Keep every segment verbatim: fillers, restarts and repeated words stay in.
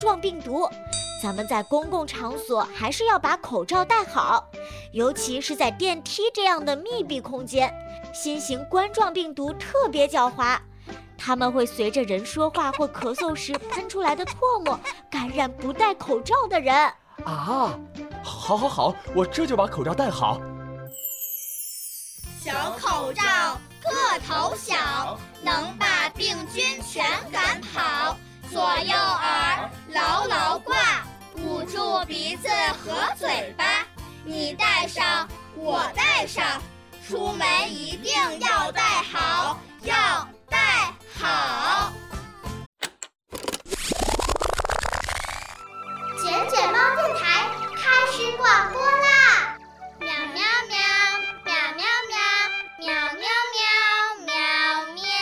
状病毒，咱们在公共场所还是要把口罩戴好，尤其是在电梯这样的密闭空间。新型冠状病毒特别狡猾，它们会随着人说话或咳嗽时喷出来的唾沫感染不戴口罩的人。 啊，好好好，我这就把口罩戴好。 小口罩个头小，能把病菌全赶跑。左右耳牢牢挂，捂住鼻子和嘴巴。你戴上，我戴上，出门一定要戴好，要戴好。 卷卷猫电台开始广播啦！喵喵喵，喵喵喵，喵喵喵，喵喵。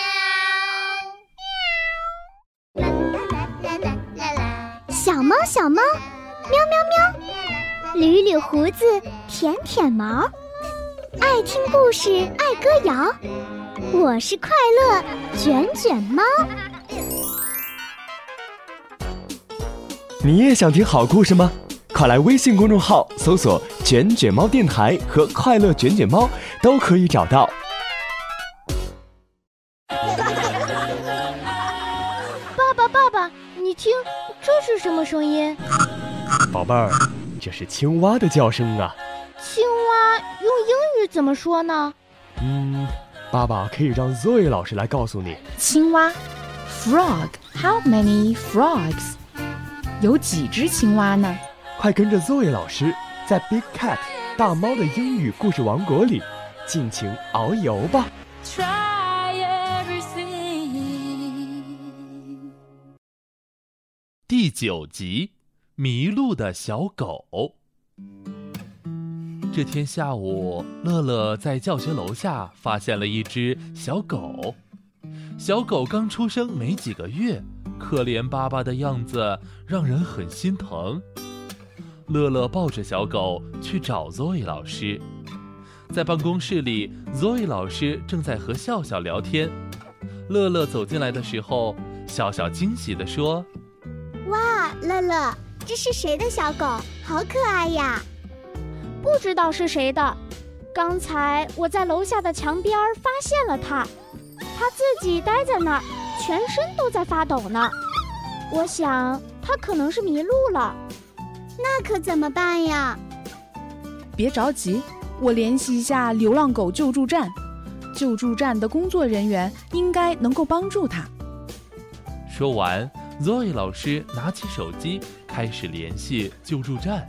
小猫小猫，喵喵喵，捋捋胡子，舔舔毛，爱听故事，爱歌谣。我是快乐卷卷猫。 你也想听好故事吗？快来微信公众号搜索卷卷猫电台和快乐卷卷猫，都可以找到。 爸爸爸爸，你听，这是什么声音？ 宝贝儿，这是青蛙的叫声啊。 青蛙用英语怎么说呢？ 嗯，爸爸可以让 Zoe 老师来告诉你。 青蛙 Frog How many frogs？ 有几只青蛙呢？ 快跟着 Zoe 老师在 Big Cat 大猫的英语故事王国里尽情遨游吧。 第九集，迷路的小狗。这天下午，乐乐在教学楼下发现了一只小狗。小狗刚出生没几个月，可怜巴巴的样子让人很心疼。乐乐抱着小狗去找 Zoe 老师。在办公室里， Zoe 老师正在和笑笑聊天。乐乐走进来的时候，笑笑惊喜地说： 哇，乐乐，这是谁的小狗？好可爱呀！ 不知道是谁的，刚才我在楼下的墙边发现了它，它自己待在那儿，全身都在发抖呢。我想它可能是迷路了。 那可怎么办呀？ 别着急，我联系一下流浪狗救助站，救助站的工作人员应该能够帮助它。 说完， Zoe 老师拿起手机开始联系救助站。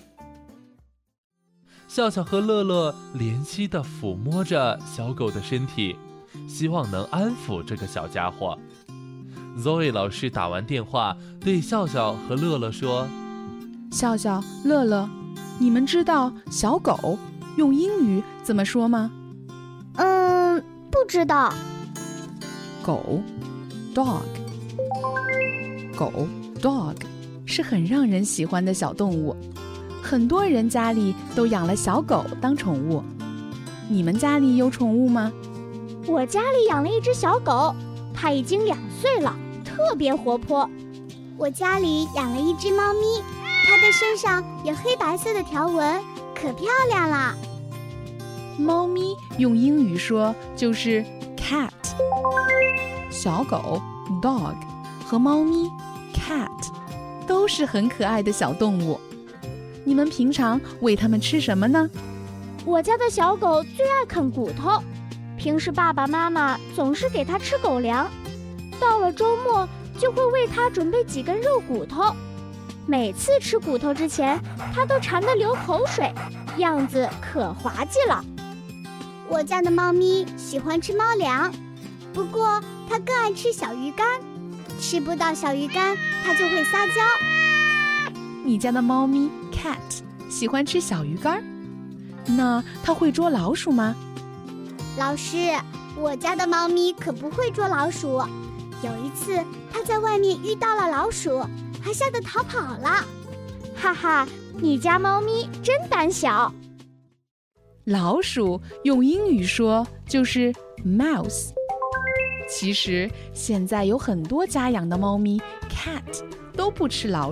笑笑和乐乐怜惜地抚摸着小狗的身体，希望能安抚这个小家伙。 Zoe 老师打完电话对笑笑和乐乐说： 笑笑，乐乐，你们知道小狗用英语怎么说吗？ 嗯，不知道。 狗 dog， 狗 dog 是很让人喜欢的小动物，很多人家里都养了小狗当宠物。你们家里有宠物吗？ 我家里养了一只小狗，它已经两岁了，特别活泼。 我家里养了一只猫咪，它的身上有黑白色的条纹，可漂亮了。 猫咪用英语说就是 cat， 小狗 dog 和猫咪 cat 都是很可爱的小动物。你们平常喂它们吃什么呢？ 我家的小狗最爱啃骨头，平时爸爸妈妈总是给它吃狗粮，到了周末就会为它准备几根肉骨头。每次吃骨头之前，它都馋得流口水，样子可滑稽了。 我家的猫咪喜欢吃猫粮，不过它更爱吃小鱼干，吃不到小鱼干它就会撒娇。 你家的猫咪 cat 喜欢吃小鱼干，那它会捉老鼠吗？ 老师，我家的猫咪可不会捉老鼠。有一次它在外面遇到了老鼠，还吓得逃跑了。 哈哈，你家猫咪真胆小。 老鼠用英语说就是 mouse， 其实现在有很多家养的猫咪 cat 都不吃老